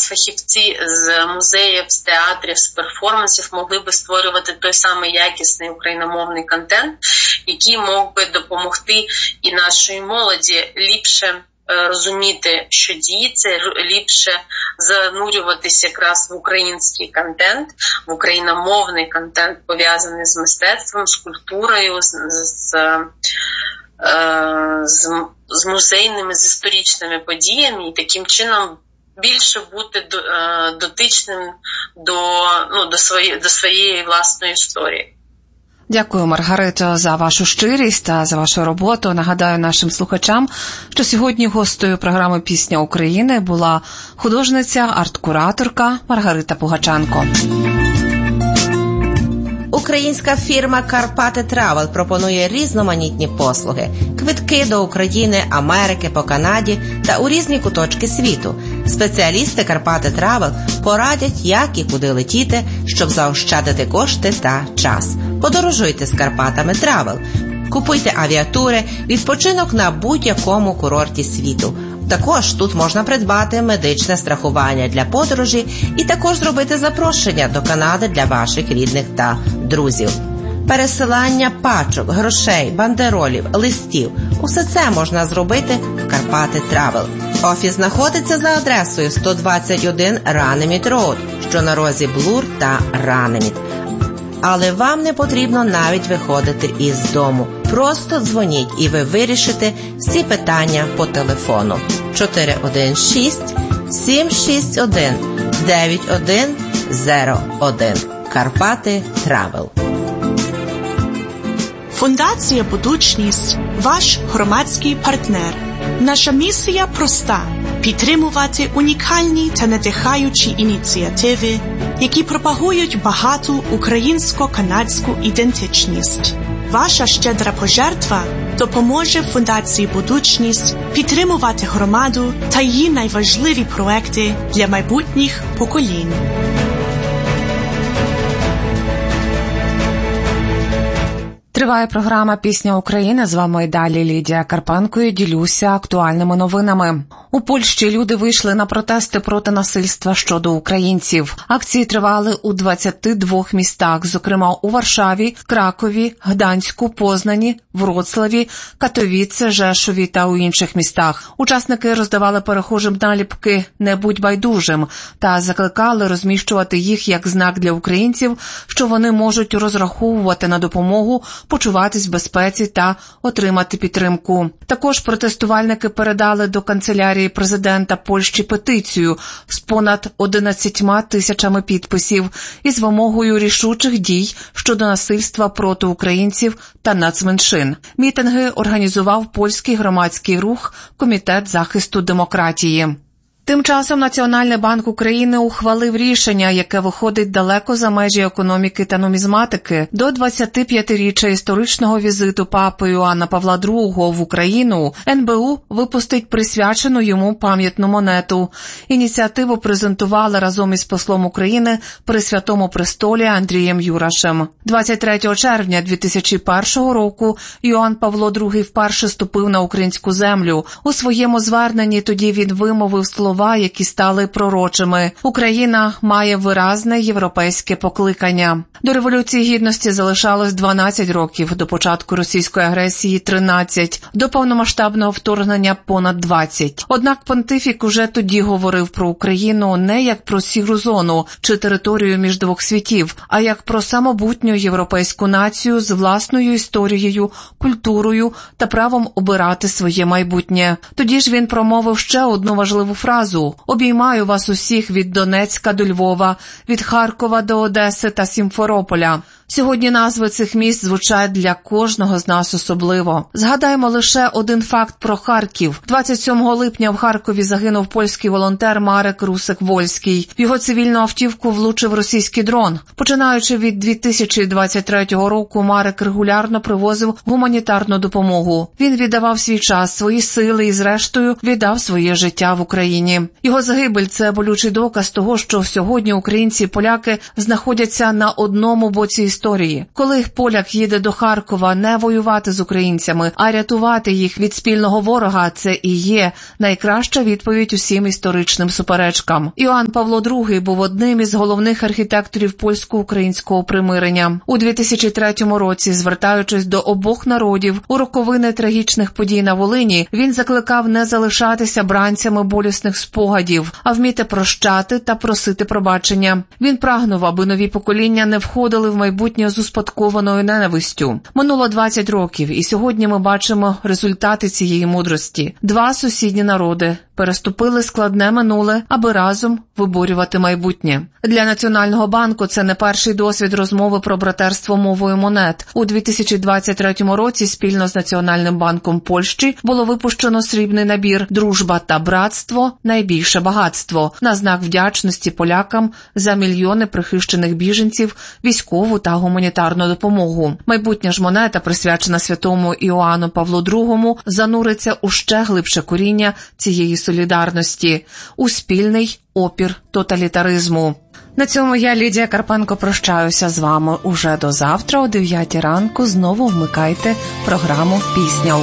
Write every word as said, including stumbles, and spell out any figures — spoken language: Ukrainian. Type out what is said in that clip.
фахівці з музеїв, з театрів, з перформансів могли би створювати той самий якісний україномовний контент, який мог би допомогти і нашій молоді ліпше розуміти, що діється, ліпше занурюватися якраз в український контент, в україномовний контент, пов'язаний з мистецтвом, з культурою, з, з, з, з музейними, з історичними подіями, і таким чином більше бути дотичним до, ну, до, своєї, до своєї власної історії. Дякую, Маргарито, за вашу щирість та за вашу роботу. Нагадаю нашим слухачам, що сьогодні гостею програми «Пісня України» була художниця, арт-кураторка Маргарита Пугаченко. Українська фірма «Карпати Травел» пропонує різноманітні послуги. Квитки до України, Америки, по Канаді та у різні куточки світу. Спеціалісти «Карпати Травел» порадять, як і куди летіти, щоб заощадити кошти та час. Подорожуйте з «Карпатами Травел». Купуйте авіатури, відпочинок на будь-якому курорті світу. Також тут можна придбати медичне страхування для подорожі і також зробити запрошення до Канади для ваших рідних та друзів. Пересилання пачок, грошей, бандеролів, листів – усе це можна зробити в «Карпати Травел». Офіс знаходиться за адресою сто двадцять один Ранеміт Роуд, що на розі Блур та Ранеміт. Але вам не потрібно навіть виходити із дому. Просто дзвоніть і ви вирішите всі питання по телефону. чотири один шість сім шість один дев'ять один зero один. Карпати Травел. Фундація «Будучність» – ваш громадський партнер. Наша місія проста – підтримувати унікальні та надихаючі ініціативи, які пропагують багату українсько-канадську ідентичність. Ваша щедра пожертва допоможе Фундації «Будучність» підтримувати громаду та її найважливі проекти для майбутніх поколінь. Триває програма «Пісня України». З вами і далі Лідія Карпенко. І ділюся актуальними новинами. У Польщі люди вийшли на протести проти насильства щодо українців. Акції тривали у двадцяти двох містах, зокрема у Варшаві, Кракові, Гданську, Познані, Вроцлаві, Катовіце, Жешові та у інших містах. Учасники роздавали перехожим наліпки «Не будь байдужим» та закликали розміщувати їх як знак для українців, що вони можуть розраховувати на допомогу, почуватись в безпеці та отримати підтримку. Також протестувальники передали до канцелярії президента Польщі петицію з понад одинадцятьма тисячами підписів із вимогою рішучих дій щодо насильства проти українців та нацменшин. Мітинги організував польський громадський рух «Комітет захисту демократії». Тим часом Національний банк України ухвалив рішення, яке виходить далеко за межі економіки та нумізматики. До двадцятип'ятиріччя історичного візиту папи Іоанна Павла другого в Україну ен бе у випустить присвячену йому пам'ятну монету. Ініціативу презентували разом із послом України при Святому Престолі Андрієм Юрашем. двадцять третього червня дві тисячі першого року Іоанн Павло другий вперше ступив на українську землю. У своєму зверненні тоді він вимовив слова, які стали пророчими. Україна має виразне європейське покликання. До Революції Гідності залишалось дванадцять років, до початку російської агресії – тринадцять, до повномасштабного вторгнення – понад двадцять. Однак понтифік уже тоді говорив про Україну не як про сіру зону чи територію між двох світів, а як про самобутню європейську націю з власною історією, культурою та правом обирати своє майбутнє. Тоді ж він промовив ще одну важливу фразу: «Обіймаю вас усіх від Донецька до Львова, від Харкова до Одеси та Сімферополя». Сьогодні назви цих міст звучать для кожного з нас особливо. Згадаємо лише один факт про Харків. двадцять сьомого липня в Харкові загинув польський волонтер Марек Русик-Вольський. В його цивільну автівку влучив російський дрон. Починаючи від дві тисячі двадцять третього року, Марек регулярно привозив гуманітарну допомогу. Він віддавав свій час, свої сили і, зрештою, віддав своє життя в Україні. Його загибель – це болючий доказ того, що сьогодні українці і поляки знаходяться на одному боці історії, історії. Коли поляк їде до Харкова не воювати з українцями, а рятувати їх від спільного ворога, це і є найкраща відповідь усім історичним суперечкам. Іоанн Павло другий був одним із головних архітекторів польсько-українського примирення. У дві тисячі третьому році, звертаючись до обох народів у роковини трагічних подій на Волині, він закликав не залишатися бранцями болісних спогадів, а вміти прощати та просити пробачення. Він прагнув, аби нові покоління не входили в майбутнє з успадкованою ненавистю. Минуло двадцять років, і сьогодні ми бачимо результати цієї мудрості. Два сусідні народи переступили складне минуле, аби разом виборювати майбутнє. Для Національного банку це не перший досвід розмови про братерство мовою монет. У дві тисячі двадцять третьому році спільно з Національним банком Польщі було випущено срібний набір «Дружба та братство – найбільше багатство» на знак вдячності полякам за мільйони прихищених біженців, військову та гуманітарну допомогу. Майбутня ж монета, присвячена святому Іоанну Павлу другому, зануриться у ще глибше коріння цієї солідарності, у спільний опір тоталітаризму. На цьому я, Лідія Карпенко, прощаюся з вами уже до завтра о дев'ятій ранку. Знову вмикайте програму «Пісня